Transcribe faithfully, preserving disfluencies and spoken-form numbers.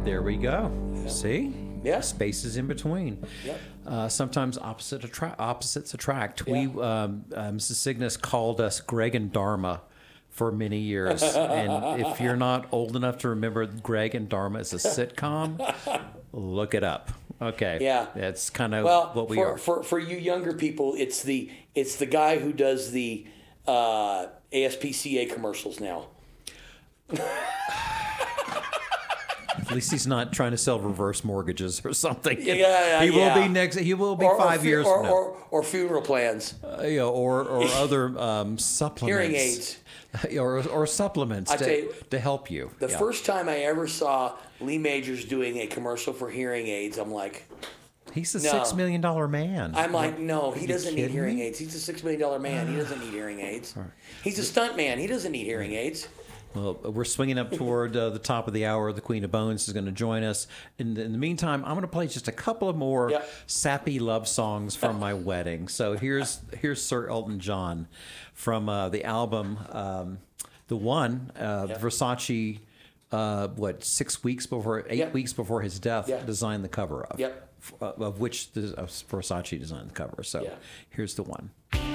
There we go. Yeah. See? Yeah. Spaces in between. Yep. Uh, sometimes opposite attra- opposites attract. Yeah. We, um, uh, Missus Cygnus called us Greg and Dharma for many years. And if you're not old enough to remember Greg and Dharma as a sitcom, look it up. Okay. Yeah. That's kind of Well, what we for, are. for for you younger people, it's the it's the guy who does the uh, A S P C A commercials now. At least he's not trying to sell reverse mortgages or something. Yeah, yeah, he will yeah. be next. He will be Or, five or, fu- years or, from now. or, or funeral plans, Uh, you know, or or other um, supplements. hearing aids. or or supplements I to, tell you, to help you. The Yeah. first time I ever saw Lee Majors doing a commercial for hearing aids, I'm like, He's a No. six million dollar man. I'm like, no, he doesn't need kidding hearing me? aids. He's a six million dollar man. He doesn't need hearing aids. He's a stunt man. He doesn't need hearing aids. Well, we're swinging up toward uh, the top of the hour. The Queen of Bones is going to join us. In the, in the meantime, I'm going to play just a couple of more Yep. sappy love songs from my wedding. So here's here's Sir Elton John from uh, the album, um, the one uh, Yep. Versace. Uh, what six weeks before, eight Yep. weeks before his death, Yep. designed the cover of. Yep. F- uh, of which the, uh, Versace designed the cover. So Yeah. here's the one.